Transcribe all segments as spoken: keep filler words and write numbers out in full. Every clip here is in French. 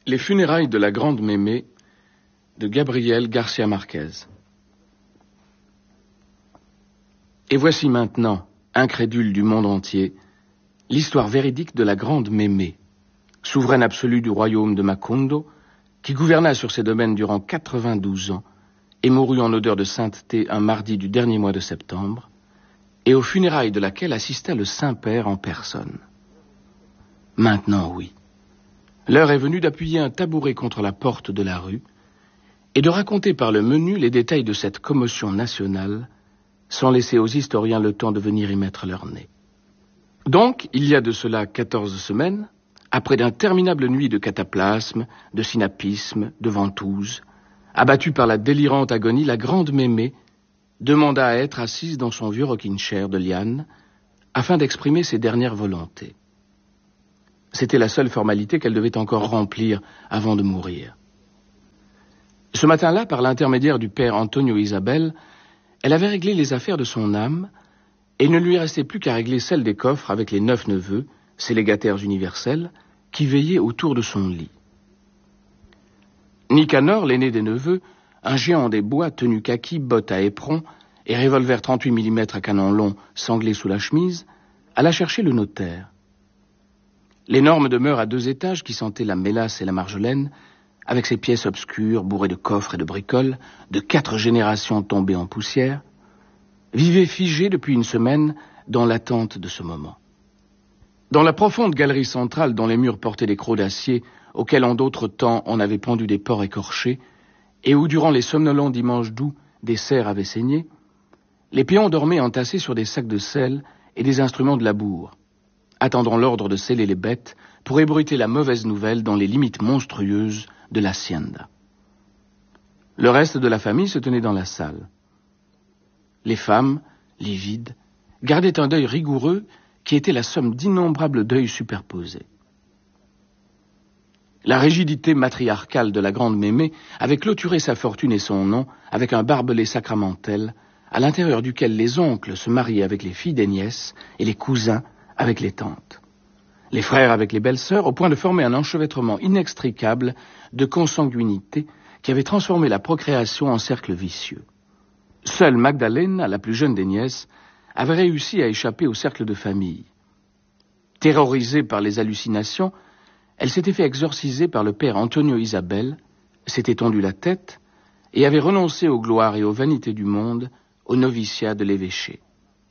Les funérailles de la Grande Mémé de Gabriel Garcia Marquez. Et voici maintenant, incrédule du monde entier, l'histoire véridique de la Grande Mémé, souveraine absolue du royaume de Macondo, qui gouverna sur ses domaines durant quatre-vingt-douze ans et mourut en odeur de sainteté un mardi du dernier mois de septembre, et aux funérailles de laquelle assista le Saint-Père en personne. Maintenant, oui. L'heure est venue d'appuyer un tabouret contre la porte de la rue et de raconter par le menu les détails de cette commotion nationale sans laisser aux historiens le temps de venir y mettre leur nez. Donc, il y a de cela quatorze semaines, après d'interminables nuits de cataplasme, de synapisme, de ventouses, abattue par la délirante agonie, la Grande Mémé demanda à être assise dans son vieux rocking-chair de liane afin d'exprimer ses dernières volontés. C'était la seule formalité qu'elle devait encore remplir avant de mourir. Ce matin-là, par l'intermédiaire du père Antonio Isabel, elle avait réglé les affaires de son âme et il ne lui restait plus qu'à régler celles des coffres avec les neuf neveux, ses légataires universels, qui veillaient autour de son lit. Nicanor, l'aîné des neveux, un géant des bois, tenue kaki, bottes à éperon et revolver trente-huit millimètres à canon long sanglé sous la chemise, alla chercher le notaire. L'énorme demeure à deux étages qui sentait la mélasse et la marjolaine, avec ses pièces obscures, bourrées de coffres et de bricoles, de quatre générations tombées en poussière, vivait figée depuis une semaine dans l'attente de ce moment. Dans la profonde galerie centrale dont les murs portaient des crocs d'acier, auxquels en d'autres temps on avait pendu des porcs écorchés, et où durant les somnolents dimanches d'août des cerfs avaient saigné, les péons dormaient entassés sur des sacs de sel et des instruments de labour, attendant l'ordre de sceller les bêtes pour ébruiter la mauvaise nouvelle dans les limites monstrueuses de l'hacienda. Le reste de la famille se tenait dans la salle. Les femmes, livides, gardaient un deuil rigoureux qui était la somme d'innombrables deuils superposés. La rigidité matriarcale de la Grande Mémé avait clôturé sa fortune et son nom avec un barbelé sacramentel à l'intérieur duquel les oncles se mariaient avec les filles des nièces et les cousins avec les tantes, les frères avec les belles-sœurs, au point de former un enchevêtrement inextricable de consanguinité qui avait transformé la procréation en cercle vicieux. Seule Magdalena, la plus jeune des nièces, avait réussi à échapper au cercle de famille. Terrorisée par les hallucinations, elle s'était fait exorciser par le père Antonio Isabel, s'était tondu la tête et avait renoncé aux gloires et aux vanités du monde, au noviciat de l'évêché.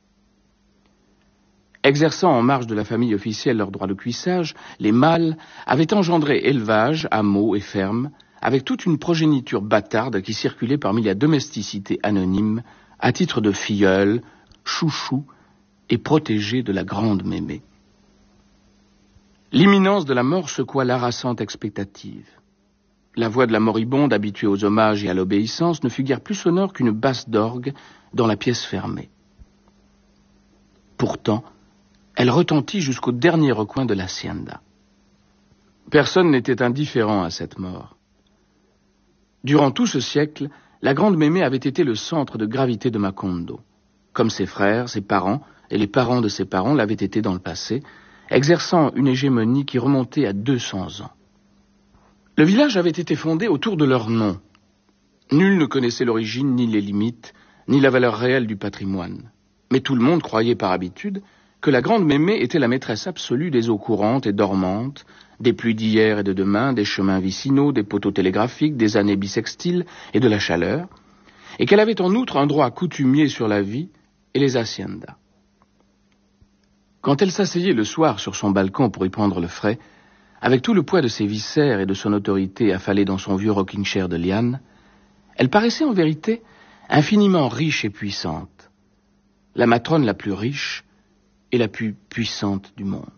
Exerçant en marge de la famille officielle leur droit de cuissage, les mâles avaient engendré élevage, hameaux et fermes, avec toute une progéniture bâtarde qui circulait parmi la domesticité anonyme, à titre de filleule, chouchou et protégé de la Grande Mémé. L'imminence de la mort secoua l'harassante expectative. La voix de la moribonde, habituée aux hommages et à l'obéissance, ne fut guère plus sonore qu'une basse d'orgue dans la pièce fermée. Pourtant, elle retentit jusqu'au dernier recoin de l'hacienda. Personne n'était indifférent à cette mort. Durant tout ce siècle, la Grande Mémé avait été le centre de gravité de Macondo, comme ses frères, ses parents et les parents de ses parents l'avaient été dans le passé, exerçant une hégémonie qui remontait à deux cents ans. Le village avait été fondé autour de leur nom. Nul ne connaissait l'origine, ni les limites, ni la valeur réelle du patrimoine. Mais tout le monde croyait par habitude que la Grande Mémé était la maîtresse absolue des eaux courantes et dormantes, des pluies d'hier et de demain, des chemins vicinaux, des poteaux télégraphiques, des années bissextiles et de la chaleur, et qu'elle avait en outre un droit coutumier sur la vie et les haciendas. Quand elle s'asseyait le soir sur son balcon pour y prendre le frais, avec tout le poids de ses viscères et de son autorité affalée dans son vieux rocking-chair de liane, elle paraissait en vérité infiniment riche et puissante, la matrone la plus riche et la plus puissante du monde.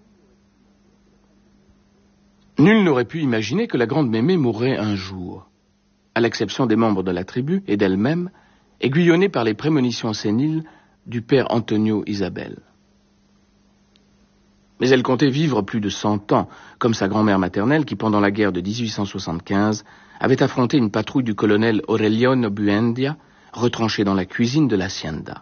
Nul n'aurait pu imaginer que la Grande Mémé mourrait un jour, à l'exception des membres de la tribu et d'elle-même, aiguillonnée par les prémonitions séniles du père Antonio Isabel. Mais elle comptait vivre plus de cent ans, comme sa grand-mère maternelle qui, pendant la guerre de dix-huit cent soixante-quinze, avait affronté une patrouille du colonel Aureliano Buendia, retranché dans la cuisine de l'hacienda.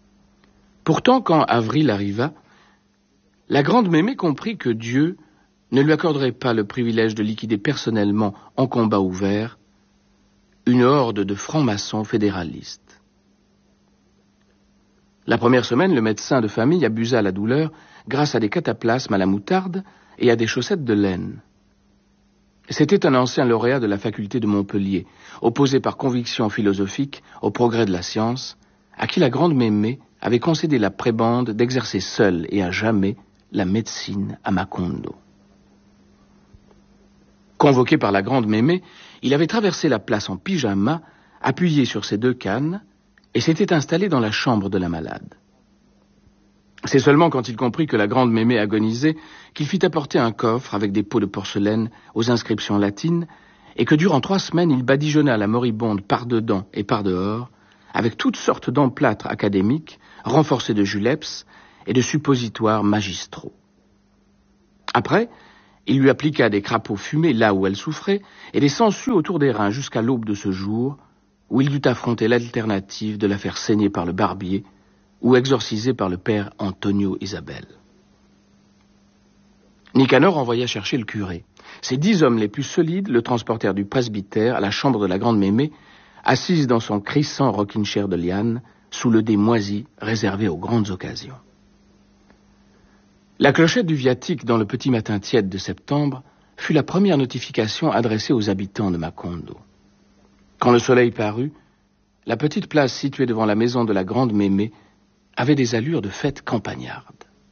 Pourtant, quand avril arriva, la Grande Mémé comprit que Dieu ne lui accorderait pas le privilège de liquider personnellement en combat ouvert une horde de francs-maçons fédéralistes. La première semaine, le médecin de famille abusa la douleur grâce à des cataplasmes à la moutarde et à des chaussettes de laine. C'était un ancien lauréat de la faculté de Montpellier, opposé par conviction philosophique au progrès de la science, à qui la grande Mémé avait concédé la prébende d'exercer seule et à jamais la médecine à Macondo. Convoqué par la grande Mémé, il avait traversé la place en pyjama, appuyé sur ses deux cannes, et s'était installé dans la chambre de la malade. C'est seulement quand il comprit que la grande Mémé agonisait qu'il fit apporter un coffre avec des pots de porcelaine aux inscriptions latines et que durant trois semaines il badigeonna la moribonde par dedans et par dehors avec toutes sortes d'emplâtres académiques renforcés de juleps et de suppositoires magistraux. Après, il lui appliqua des crapauds fumés là où elle souffrait et des sangsues autour des reins jusqu'à l'aube de ce jour où il dut affronter l'alternative de la faire saigner par le barbier ou exorcisé par le père Antonio Isabel. Nicanor envoya chercher le curé. Ces dix hommes les plus solides le transportèrent du presbytère à la chambre de la grande Mémé, assise dans son crissant rocking-chair de liane, sous le dé moisi réservé aux grandes occasions. La clochette du viatique dans le petit matin tiède de septembre fut la première notification adressée aux habitants de Macondo. Quand le soleil parut, la petite place située devant la maison de la grande Mémé avait des allures de fête campagnarde.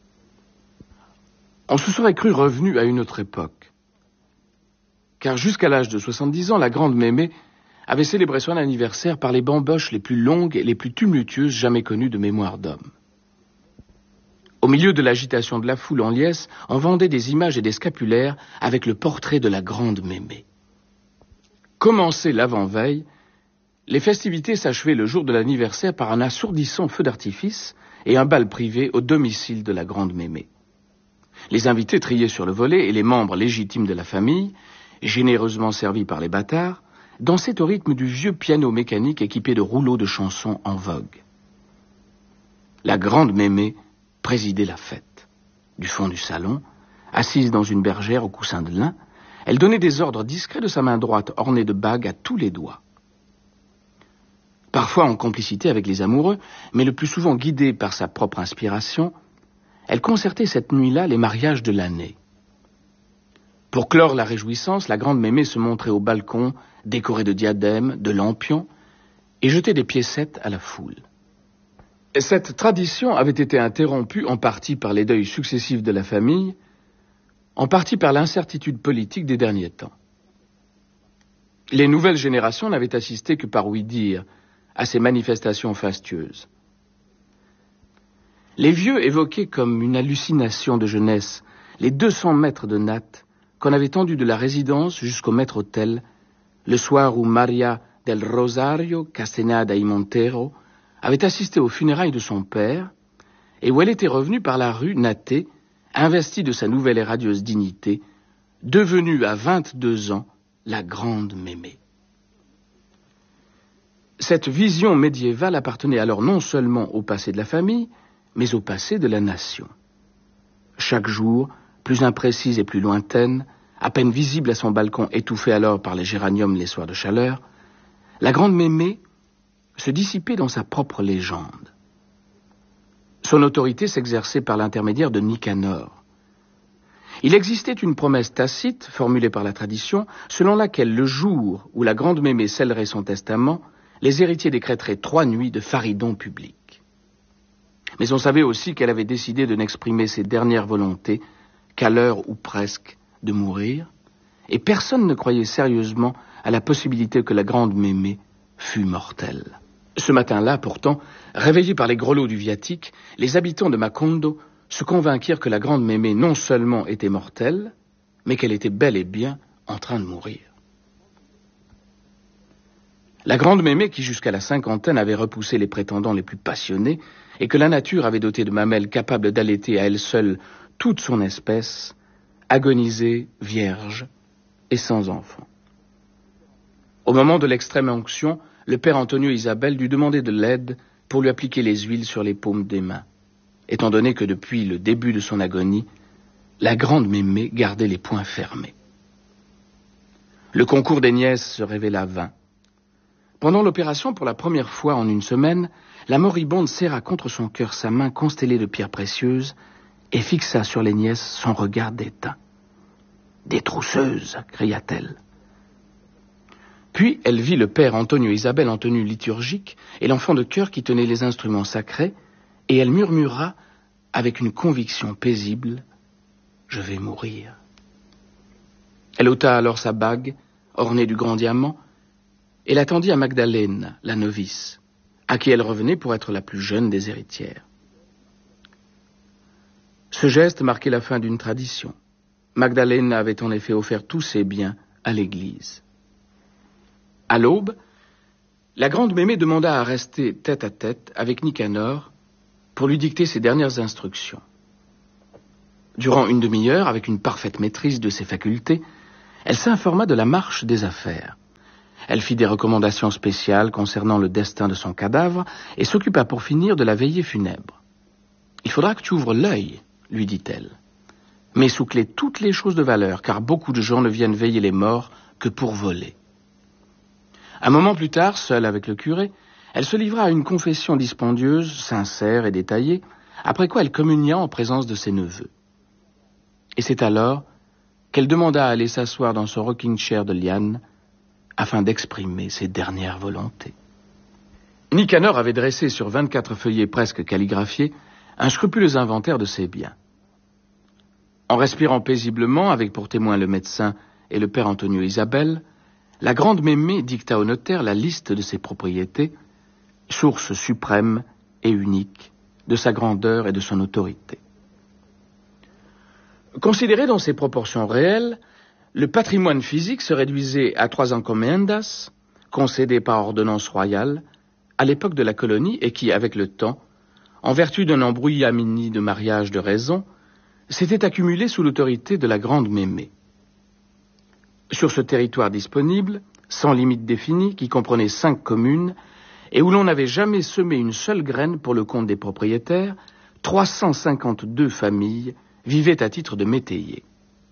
On se serait cru revenu à une autre époque. Car jusqu'à l'âge de soixante-dix ans, la grande Mémé avait célébré son anniversaire par les bamboches les plus longues et les plus tumultueuses jamais connues de mémoire d'homme. Au milieu de l'agitation de la foule en liesse, on vendait des images et des scapulaires avec le portrait de la grande Mémé. Commencé l'avant-veille, les festivités s'achevaient le jour de l'anniversaire par un assourdissant feu d'artifice et un bal privé au domicile de la grande Mémé. Les invités triés sur le volet et les membres légitimes de la famille, généreusement servis par les bâtards, dansaient au rythme du vieux piano mécanique équipé de rouleaux de chansons en vogue. La grande Mémé présidait la fête. Du fond du salon, assise dans une bergère au coussin de lin, elle donnait des ordres discrets de sa main droite ornée de bagues à tous les doigts. Parfois en complicité avec les amoureux, mais le plus souvent guidée par sa propre inspiration, elle concertait cette nuit-là les mariages de l'année. Pour clore la réjouissance, la grande Mémé se montrait au balcon, décorée de diadèmes, de lampions, et jetait des piécettes à la foule. Cette tradition avait été interrompue en partie par les deuils successifs de la famille, en partie par l'incertitude politique des derniers temps. Les nouvelles générations n'avaient assisté que par ouï-dire à ces manifestations fastueuses. Les vieux évoquaient comme une hallucination de jeunesse les deux cents mètres de natte qu'on avait tendus de la résidence jusqu'au maître-autel, le soir où Maria del Rosario Castenada y Montero avait assisté aux funérailles de son père et où elle était revenue par la rue nattée, investie de sa nouvelle et radieuse dignité, devenue à vingt-deux ans la grande Mémé. Cette vision médiévale appartenait alors non seulement au passé de la famille, mais au passé de la nation. Chaque jour, plus imprécise et plus lointaine, à peine visible à son balcon étouffé alors par les géraniums les soirs de chaleur, la grande Mémé se dissipait dans sa propre légende. Son autorité s'exerçait par l'intermédiaire de Nicanor. Il existait une promesse tacite, formulée par la tradition, selon laquelle le jour où la grande Mémé scellerait son testament, les héritiers décréteraient trois nuits de faridon public. Mais on savait aussi qu'elle avait décidé de n'exprimer ses dernières volontés qu'à l'heure ou presque de mourir, et personne ne croyait sérieusement à la possibilité que la grande Mémé fût mortelle. Ce matin-là, pourtant, réveillés par les grelots du viatique, les habitants de Macondo se convainquirent que la grande Mémé non seulement était mortelle, mais qu'elle était bel et bien en train de mourir. La grande Mémé, qui jusqu'à la cinquantaine avait repoussé les prétendants les plus passionnés, et que la nature avait doté de mamelles capables d'allaiter à elle seule toute son espèce, agonisait vierge et sans enfant. Au moment de l'extrême onction, le père Antonio Isabel dut demander de l'aide pour lui appliquer les huiles sur les paumes des mains, étant donné que depuis le début de son agonie, la grande Mémé gardait les poings fermés. Le concours des nièces se révéla vain. Pendant l'opération, pour la première fois en une semaine, la moribonde serra contre son cœur sa main constellée de pierres précieuses et fixa sur les nièces son regard déteint. « Des trousseuses !» cria-t-elle. Puis elle vit le père Antonio Isabelle en tenue liturgique et l'enfant de chœur qui tenait les instruments sacrés, et elle murmura avec une conviction paisible « Je vais mourir ». Elle ôta alors sa bague, ornée du grand diamant, et la tendit à Magdalena, la novice, à qui elle revenait pour être la plus jeune des héritières. Ce geste marquait la fin d'une tradition. Magdalena avait en effet offert tous ses biens à l'Église. À l'aube, la grande Mémé demanda à rester tête à tête avec Nicanor pour lui dicter ses dernières instructions. Durant une demi-heure, avec une parfaite maîtrise de ses facultés, elle s'informa de la marche des affaires. Elle fit des recommandations spéciales concernant le destin de son cadavre et s'occupa pour finir de la veillée funèbre. « Il faudra que tu ouvres l'œil, » lui dit-elle. « Mets sous clé toutes les choses de valeur, car beaucoup de gens ne viennent veiller les morts que pour voler. » Un moment plus tard, seule avec le curé, elle se livra à une confession dispendieuse, sincère et détaillée, après quoi elle communia en présence de ses neveux. Et c'est alors qu'elle demanda à aller s'asseoir dans son rocking-chair de liane afin d'exprimer ses dernières volontés. Nicanor avait dressé sur vingt-quatre feuillets presque calligraphiés un scrupuleux inventaire de ses biens. En respirant paisiblement, avec pour témoin le médecin et le père Antonio Isabelle, la grande Mémé dicta au notaire la liste de ses propriétés, source suprême et unique de sa grandeur et de son autorité. Considéré dans ses proportions réelles, le patrimoine physique se réduisait à trois encomiendas, concédées par ordonnance royale, à l'époque de la colonie et qui, avec le temps, en vertu d'un embrouillamini de mariage de raison, s'était accumulé sous l'autorité de la grande Mémé. Sur ce territoire disponible, sans limite définie, qui comprenait cinq communes, et où l'on n'avait jamais semé une seule graine pour le compte des propriétaires, trois cent cinquante-deux familles vivaient à titre de métayers.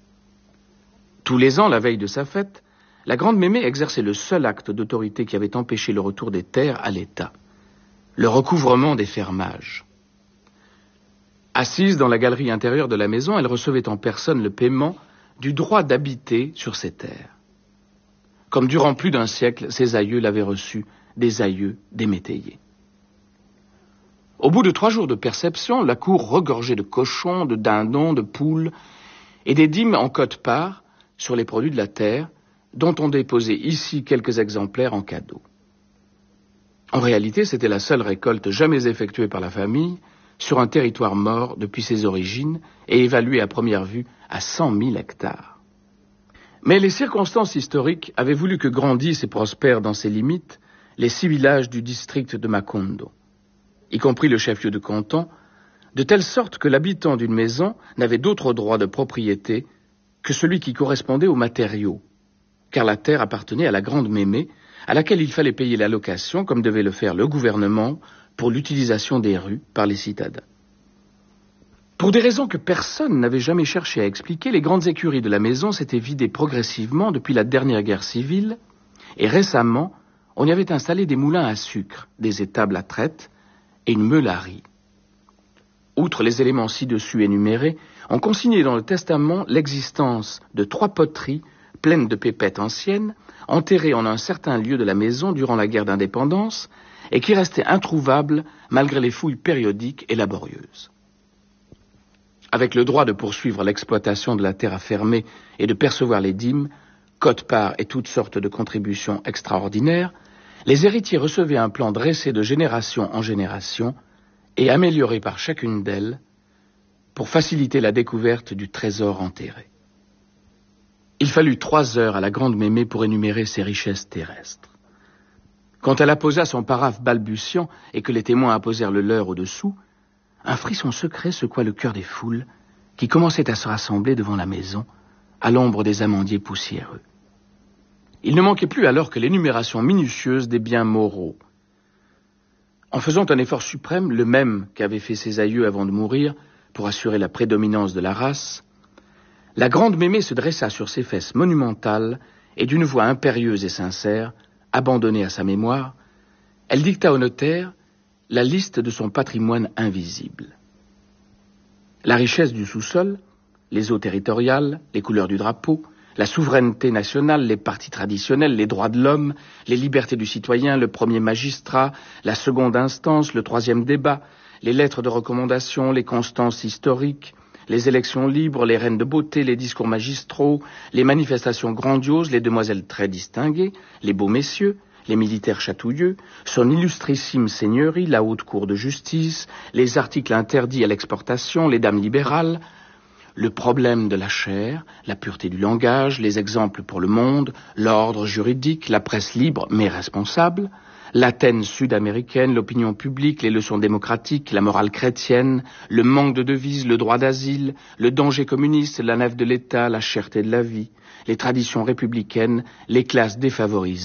Tous les ans, la veille de sa fête, la grande Mémé exerçait le seul acte d'autorité qui avait empêché le retour des terres à l'État, le recouvrement des fermages. Assise dans la galerie intérieure de la maison, elle recevait en personne le paiement du droit d'habiter sur ces terres. Comme durant plus d'un siècle, ses aïeux l'avaient reçu des aïeux des métayers. Au bout de trois jours de perception, la cour regorgeait de cochons, de dindons, de poules et des dîmes en quote-part sur les produits de la terre, dont on déposait ici quelques exemplaires en cadeau. En réalité, c'était la seule récolte jamais effectuée par la famille sur un territoire mort depuis ses origines et évalué à première vue à cent mille hectares. Mais les circonstances historiques avaient voulu que grandissent et prospèrent dans ses limites les six villages du district de Macondo, y compris le chef-lieu de canton, de telle sorte que l'habitant d'une maison n'avait d'autre droit de propriété que celui qui correspondait aux matériaux, car la terre appartenait à la grande Mémé, à laquelle il fallait payer la location, comme devait le faire le gouvernement, pour l'utilisation des rues par les citadins. Pour des raisons que personne n'avait jamais cherché à expliquer, les grandes écuries de la maison s'étaient vidées progressivement depuis la dernière guerre civile, et récemment, on y avait installé des moulins à sucre, des étables à traite et une meule à riz. Outre les éléments ci-dessus énumérés, on consignait dans le testament l'existence de trois poteries pleines de pépettes anciennes, enterrées en un certain lieu de la maison durant la guerre d'indépendance, et qui restaient introuvables malgré les fouilles périodiques et laborieuses. Avec le droit de poursuivre l'exploitation de la terre à fermer et de percevoir les dîmes, quote-part et toutes sortes de contributions extraordinaires, les héritiers recevaient un plan dressé de génération en génération et amélioré par chacune d'elles pour faciliter la découverte du trésor enterré. Il fallut trois heures à la grande Mémé pour énumérer ses richesses terrestres. Quand elle apposa son paraphe balbutiant et que les témoins apposèrent le leur au-dessous, un frisson secret secoua le cœur des foules qui commençaient à se rassembler devant la maison, à l'ombre des amandiers poussiéreux. Il ne manquait plus alors que l'énumération minutieuse des biens moraux. En faisant un effort suprême, le même qu'avaient fait ses aïeux avant de mourir, pour assurer la prédominance de la race, La grande Mémé se dressa sur ses fesses monumentales et d'une voix impérieuse et sincère, abandonnée à sa mémoire, elle dicta au notaire la liste de son patrimoine invisible. La richesse du sous-sol, les eaux territoriales, les couleurs du drapeau, la souveraineté nationale, les partis traditionnels, les droits de l'homme, les libertés du citoyen, le premier magistrat, la seconde instance, le troisième débat, les lettres de recommandation, les constances historiques, les élections libres, les reines de beauté, les discours magistraux, les manifestations grandioses, les demoiselles très distinguées, les beaux messieurs, les militaires chatouilleux, son illustrissime seigneurie, la haute cour de justice, les articles interdits à l'exportation, les dames libérales, le problème de la chair, la pureté du langage, les exemples pour le monde, l'ordre juridique, la presse libre mais responsable, l'Athènes sud-américaine, l'opinion publique, les leçons démocratiques, la morale chrétienne, le manque de devises, le droit d'asile, le danger communiste, la nef de l'État, la cherté de la vie, les traditions républicaines, les classes défavorisées,